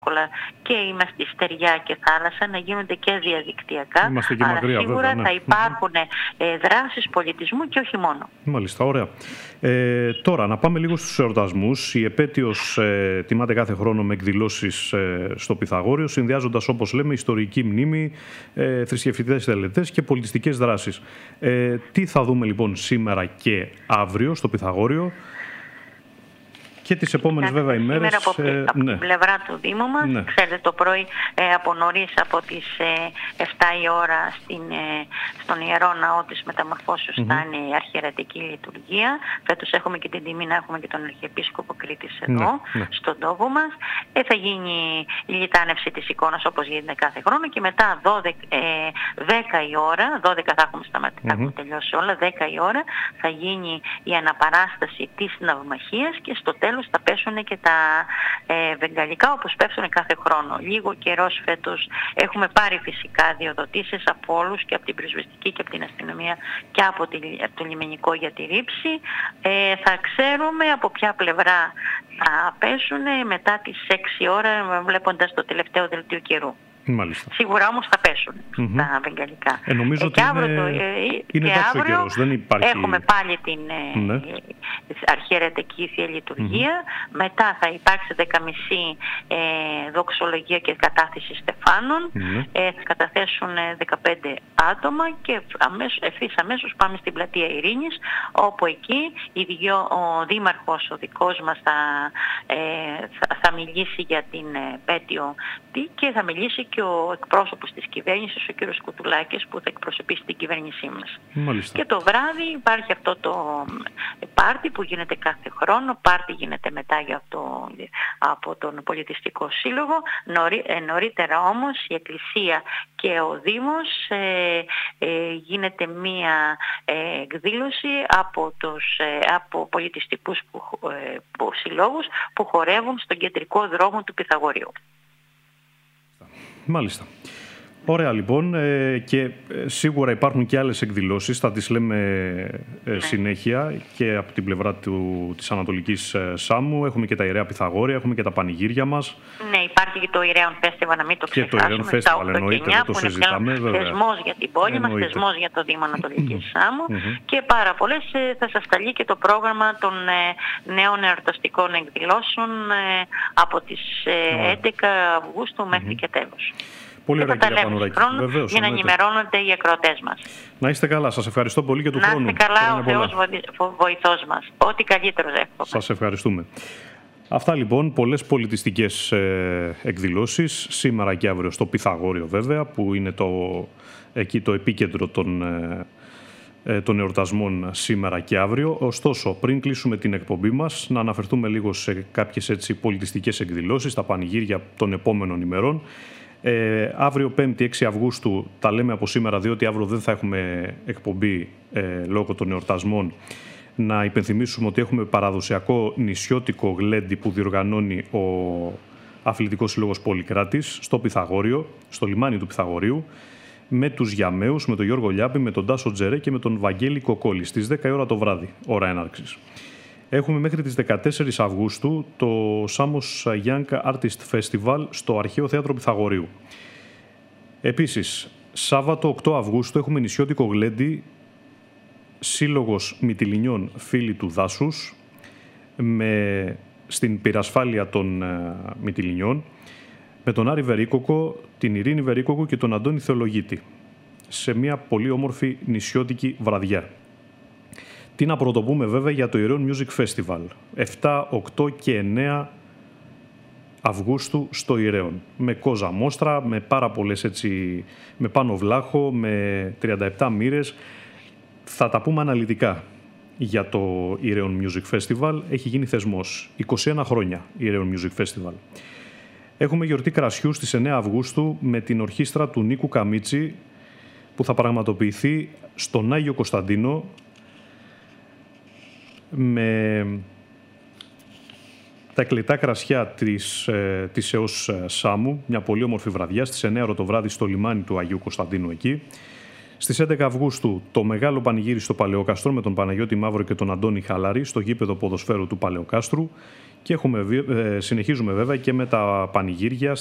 και είμαστε στη στεριά και θάλασσα να γίνονται και διαδικτυακά. Είμαστε και άρα μακριά, σίγουρα βέβαια, ναι. θα υπάρχουν δράσεις πολιτισμού και όχι μόνο. Μάλιστα, ωραία. Τώρα, να πάμε λίγο στους εορτασμούς. Η επέτειος τιμάται κάθε χρόνο με εκδηλώσεις στο Πυθαγόριο, συνδυάζοντας, όπως λέμε, ιστορική μνήμη, θρησκευτικές τελετές και πολιτιστικές δράσεις. Τι θα δούμε λοιπόν σήμερα και αύριο στο Πυθαγόριο και τις επόμενες βέβαια ημέρες? Σήμερα από την πλευρά του Δήμου μας, ξέρετε, το πρωί από νωρίς, από τις 7 η ώρα στον Ιερό Ναό της Μεταμορφώσεως θα είναι η αρχιερατική λειτουργία. Φέτος έχουμε και την τιμή να έχουμε και τον Αρχιεπίσκοπο Κρήτης εδώ, στον τόπο μας. Θα γίνει η λιτάνευση της εικόνας όπως γίνεται κάθε χρόνο και μετά 10 η ώρα, 12 θα έχουμε θα έχουμε τελειώσει όλα, 10 η ώρα θα γίνει η αναπαράσταση της ναυμαχίας και στο τέλος θα πέσουν και τα βεγγαλικά όπως πέφτουν κάθε χρόνο. Λίγο καιρός φέτος έχουμε πάρει φυσικά διοδοτήσεις από όλους και από την πυροσβεστική και από την αστυνομία και από το λιμενικό για τη ρήψη. Θα ξέρουμε από ποια πλευρά θα πέσουν μετά τις 6 ώρα βλέποντας το τελευταίο δελτίο καιρού. Μάλιστα. Σίγουρα όμως θα πέσουν τα βεγγαλικά. Νομίζω ότι είναι εντάξει ο καιρός, δεν υπάρχει... Έχουμε πάλι την αρχιερατική Θεία Λειτουργία. Μετά θα υπάρξει 10.30 δοξολογία και κατάθεση στεφάνων. Θα καταθέσουν 15 άτομα και ευθύς αμέσως πάμε στην πλατεία Ειρήνης, όπου εκεί ο δήμαρχος, ο δικός μας, θα μιλήσει για την επέτειο και θα μιλήσει και ο εκπρόσωπος της κυβέρνησης, ο κύριος Κουτουλάκης, που θα εκπροσωπήσει την κυβέρνησή μας. Μάλιστα. Και το βράδυ υπάρχει αυτό το πάρτι που γίνεται κάθε χρόνο. Πάρτι γίνεται μετά από τον Πολιτιστικό Σύλλογο. Νωρίτερα όμως η Εκκλησία και ο Δήμος γίνεται μία εκδήλωση από πολιτιστικούς συλλόγους που χορεύουν στον κεντρικό δρόμο του Πυθαγορείου. Μάλιστα. Ωραία λοιπόν, και σίγουρα υπάρχουν και άλλες εκδηλώσεις, θα τις λέμε συνέχεια και από την πλευρά της Ανατολικής Σάμου. Έχουμε και τα Ιερέα Πυθαγόρια, έχουμε και τα πανηγύρια μας. Ναι, υπάρχει και το Ιερέον Φέστιβαλ, να μην το ξεχάσουμε. Και το Ιερέον Φέστιβαλ εννοείται, δεν το συζητάμε. Θεσμός για την πόλη μας, θεσμός για το Δήμο Ανατολικής Σάμου και πάρα πολλές. Θα σας σταλεί και το πρόγραμμα των νέων εορταστικών εκδηλώσεων από τις 11 Αυγούστου μέχρι και τέλος. Πολύ ωραία, κύριε Πανουράκη. Βεβαίως, για να ενημερώνονται οι ακροατές μας. Να είστε καλά. Σας ευχαριστώ πολύ για του χρόνου. Να είστε καλά, ο Θεός βοηθός μας. Ό,τι καλύτερο εύχομαι. Σας ευχαριστούμε. Αυτά λοιπόν, πολλές πολιτιστικές εκδηλώσεις, σήμερα και αύριο στο Πυθαγόριο βέβαια, που είναι εκεί το επίκεντρο των εορτασμών σήμερα και αύριο. Ωστόσο, πριν κλείσουμε την εκπομπή μας, να αναφερθούμε λίγο σε κάποιες πολιτιστικές εκδηλώσεις, τα πανηγύρια των επόμενων ημερών. Αύριο 5η 6 Αυγούστου, τα λέμε από σήμερα διότι αύριο δεν θα έχουμε εκπομπή λόγω των εορτασμών, να υπενθυμίσουμε ότι έχουμε παραδοσιακό νησιώτικο γλέντι που διοργανώνει ο Αθλητικός Σύλλογος Πολυκράτης στο Πυθαγόριο, στο λιμάνι του Πυθαγορείου, με τους Γιαμαίους, με τον Γιώργο Λιάπη, με τον Τάσο Τζερέ και με τον Βαγγέλη Κοκόλη στις 10 η ώρα το βράδυ, ώρα έναρξης. Έχουμε μέχρι τις 14 Αυγούστου το Samos Young Artist Festival στο Αρχαίο Θέατρο Πυθαγορείου. Επίσης, Σάββατο 8 Αυγούστου έχουμε νησιώτικο γλέντι, Σύλλογος Μυτιληνιών Φίλοι του Δάσους, στην πυρασφάλεια των Μυτιληνιών, με τον Άρη Βερίκοκο, την Ειρήνη Βερίκοκο και τον Αντώνη Θεολογίτη, σε μια πολύ όμορφη νησιώτικη βραδιά. Τι να πρωτοπούμε βέβαια για το Ιερέον Music Festival, 7, 8 και 9 Αυγούστου στο Ιερέον, με Κόζα Μόστρα, με πάρα πολλές με Πάνο Βλάχο, με 37 μοίρες. Θα τα πούμε αναλυτικά για το Ιερέον Music Festival. Έχει γίνει θεσμός, 21 χρόνια Ιερέον Music Festival. Έχουμε γιορτή κρασιού στις 9 Αυγούστου με την ορχήστρα του Νίκου Καμίτσι, που θα πραγματοποιηθεί στον Άγιο Κωνσταντίνο, με τα εκλεκτά κρασιά της ΕΟΣ Σάμου, μια πολύ όμορφη βραδιά, στις 9 ώρα το βράδυ στο λιμάνι του Αγίου Κωνσταντίνου εκεί. Στις 11 Αυγούστου το μεγάλο πανηγύρι στο Παλαιοκάστρο με τον Παναγιώτη Μαύρο και τον Αντώνη Χαλαρή στο γήπεδο ποδοσφαίρου του Παλαιοκάστρου. Και συνεχίζουμε βέβαια και με τα πανηγύρια